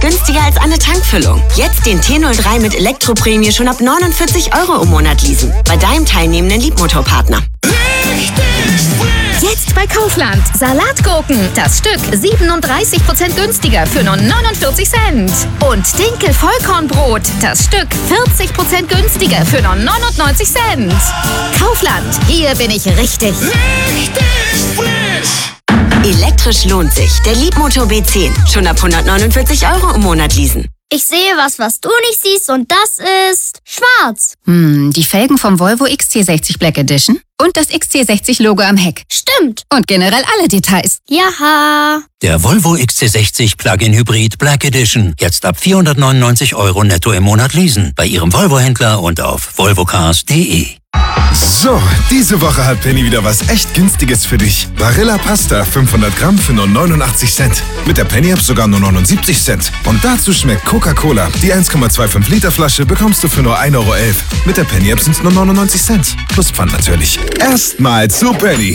günstiger als eine Tankfüllung. Jetzt den T03 mit Elektroprämie schon ab 49 € im Monat leasen. Bei deinem teilnehmenden Liebmotorpartner. Jetzt bei Kaufland. Salatgurken. Das Stück 37% günstiger für nur 49 Cent. Und Dinkel-Vollkornbrot. Das Stück 40% günstiger für nur 99 Cent. Kaufland. Hier bin ich richtig. Elektrisch lohnt sich. Der Liebmotor B10. Schon ab 149 € im Monat leasen. Ich sehe was du nicht siehst und das ist schwarz. Die Felgen vom Volvo XC60 Black Edition und das XC60-Logo am Heck. Stimmt. Und generell alle Details. Jaha. Der Volvo XC60 Plug-in Hybrid Black Edition. Jetzt ab 499 € netto im Monat leasen. Bei Ihrem Volvo-Händler und auf volvocars.de. So, diese Woche hat Penny wieder was echt Günstiges für dich. Barilla Pasta 500 Gramm für nur 89 Cent. Mit der Penny-App sogar nur 79 Cent. Und dazu schmeckt Coca-Cola. Die 1,25 Liter Flasche bekommst du für nur 1,11 €. Mit der Penny-App sind es nur 99 Cent. Plus Pfand natürlich. Erstmal zu Penny.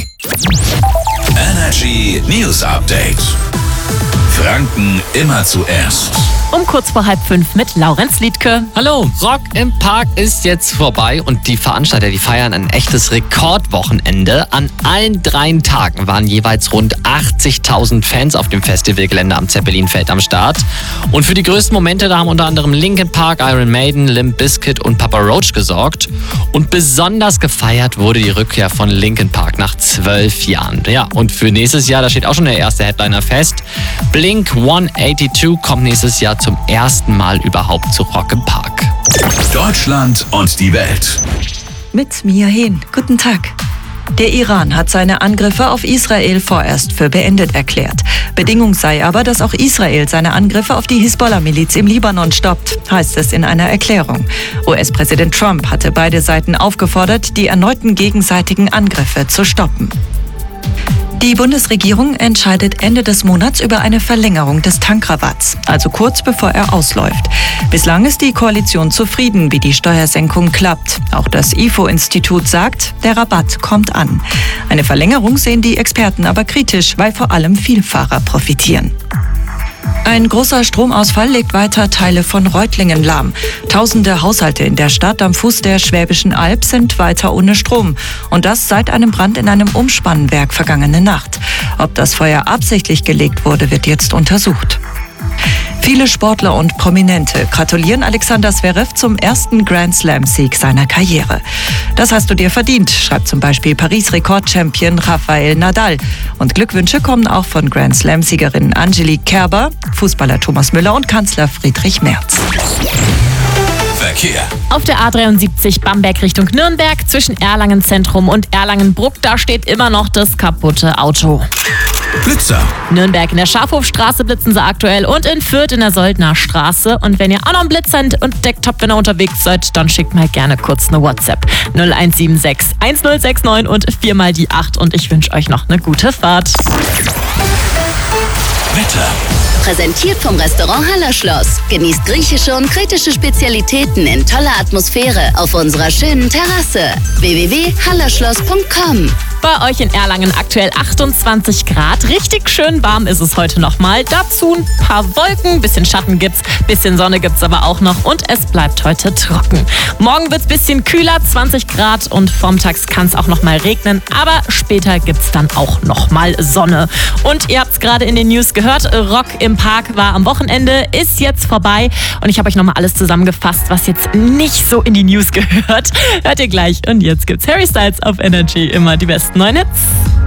Energy News Update. Franken immer zuerst. Um kurz vor 4:30 mit Laurenz Liedke. Hallo, Rock im Park ist jetzt vorbei und die Veranstalter, die feiern ein echtes Rekordwochenende. An allen 3 Tagen waren jeweils rund 80.000 Fans auf dem Festivalgelände am Zeppelinfeld am Start. Und für die größten Momente, da haben unter anderem Linkin Park, Iron Maiden, Limp Bizkit und Papa Roach gesorgt. Und besonders gefeiert wurde die Rückkehr von Linkin Park nach 12 Jahren. Ja, und für nächstes Jahr, da steht auch schon der erste Headliner fest. Blink 182 kommt nächstes Jahr zum ersten Mal überhaupt zu Rock im Park. Deutschland und die Welt. Mit Mia Hehn. Guten Tag. Der Iran hat seine Angriffe auf Israel vorerst für beendet erklärt. Bedingung sei aber, dass auch Israel seine Angriffe auf die Hisbollah-Miliz im Libanon stoppt, heißt es in einer Erklärung. US-Präsident Trump hatte beide Seiten aufgefordert, die erneuten gegenseitigen Angriffe zu stoppen. Die Bundesregierung entscheidet Ende des Monats über eine Verlängerung des Tankrabatts, also kurz bevor er ausläuft. Bislang ist die Koalition zufrieden, wie die Steuersenkung klappt. Auch das IFO-Institut sagt, der Rabatt kommt an. Eine Verlängerung sehen die Experten aber kritisch, weil vor allem Vielfahrer profitieren. Ein großer Stromausfall legt weiter Teile von Reutlingen lahm. Tausende Haushalte in der Stadt am Fuß der Schwäbischen Alb sind weiter ohne Strom. Und das seit einem Brand in einem Umspannwerk vergangene Nacht. Ob das Feuer absichtlich gelegt wurde, wird jetzt untersucht. Viele Sportler und Prominente gratulieren Alexander Zverev zum ersten Grand-Slam-Sieg seiner Karriere. Das hast du dir verdient, schreibt zum Beispiel Paris-Rekordchampion Rafael Nadal. Und Glückwünsche kommen auch von Grand-Slam-Siegerin Angelique Kerber, Fußballer Thomas Müller und Kanzler Friedrich Merz. Verkehr. Auf der A73 Bamberg Richtung Nürnberg zwischen Erlangen Zentrum und Erlangen-Bruck, da steht immer noch das kaputte Auto. Blitzer. Nürnberg in der Schafhofstraße blitzen sie aktuell und in Fürth in der Soldner Straße. Und wenn ihr auch noch einen Blitzer entdeckt habt, wenn ihr unterwegs seid, dann schickt mal gerne kurz eine WhatsApp. 0176 1069 und 4 mal die 8 und ich wünsche euch noch eine gute Fahrt. Wetter. Präsentiert vom Restaurant Hallerschloss. Genießt griechische und kretische Spezialitäten in toller Atmosphäre auf unserer schönen Terrasse. www.hallerschloss.com. Bei euch in Erlangen aktuell 28 Grad. Richtig schön warm ist es heute nochmal. Dazu ein paar Wolken, bisschen Schatten gibt's, bisschen Sonne gibt's aber auch noch und es bleibt heute trocken. Morgen wird's bisschen kühler, 20 Grad und vormittags kann es auch nochmal regnen, aber später gibt's dann auch nochmal Sonne. Und ihr habt's gerade in den News gehört, Rock im Park war am Wochenende, ist jetzt vorbei und ich habe euch nochmal alles zusammengefasst, was jetzt nicht so in die News gehört. Hört ihr gleich und jetzt gibt's Harry Styles auf Energy, immer die besten neuen Hits.